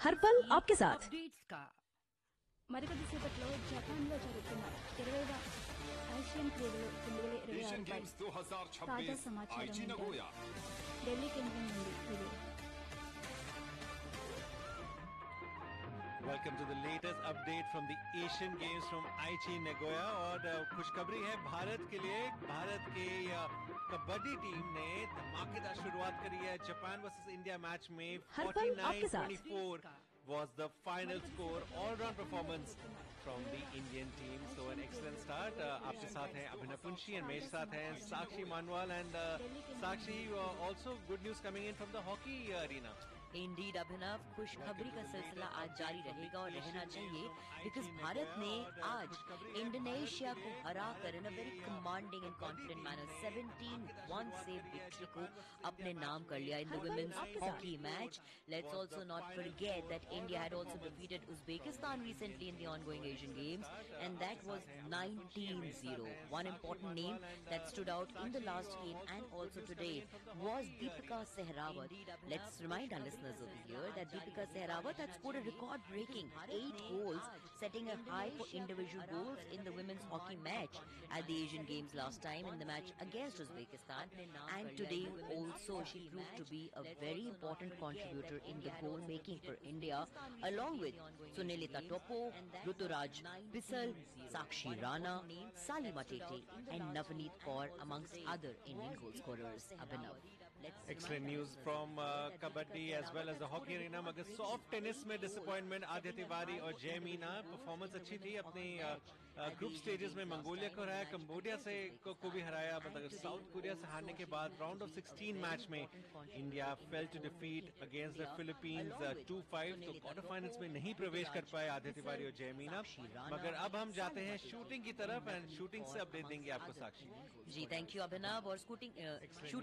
हर पल आपके साथ। మరికొద్దిసేపట్లో జపాన్లో జరుగుతున్న 20వ ఆసియన్ క్రీడలు 2026 పై తాజా సమాచారం వింటారు. ఢిల్లీ కేంద్రం నుండి ఇది. Welcome to the latest update from the Asian Games from Aichi Nagoya और खुशखबरी है भारत के लिए. भारत के कबड्डी टीम ने धमाकेदार शुरुआत करी है. जापान वर्सेस इंडिया मैच में 49-24 was the final score. All-round performance from the Indian team. So an excellent start. आपके साथ हैं अभिनव पुंशी and मेरे साथ हैं साक्षी मानवाल and Sakshi, also good news coming in from the hockey arena. Indeed अभिनव, खुशखबरी का सिलसिला आज जारी रहेगा और रहना चाहिए बिकॉज भारत ने आज इंडोनेशिया को हराकर इन a very commanding and confident manner 17-1 से विक्ट्री को अपने नाम कर लिया in the women's hockey match. Let's also not forget that India had also defeated Uzbekistan recently in the ongoing Asian Games and that was 19-0. One important name that stood out in the last game and also today was Deepika Sehrawat. Let's remind our listeners over here that Deepika Sehrawat had scored a record-breaking 8 goals, setting a high for individual goals in the women's hockey match at the Asian Games last time in the match against Uzbekistan. And today also she proved to be a very important contributor in the goal-making for India, along with Sunilita Topo, Ruturaj Bissal, Sakshi Rana, Salima Tete and Navneet Kaur amongst other Indian goal scorers. Abhinav. Excellent news from kabaddi as well as the hockey arena. मगर soft tennis में disappointment Aditya Tiwari और जय Meena. Performance अच्छी थी. अपने group stages में Mongolia को हराया, कंबोडिया से को भी हराया. मतलब साउथ कोरिया से हारने के बाद राउंड ऑफ 16 मैच में India fail to defeat against the Philippines 2-5. तो क्वार्टर फाइनल्स में नहीं प्रवेश कर पाए आदित्य तिवारी और जय मीना. मगर अब हम जाते हैं शूटिंग की तरफ एंड शूटिंग से अपडेट देंगे आपको साक्षी जी. थैंक यू अभिनव. और शूटिंग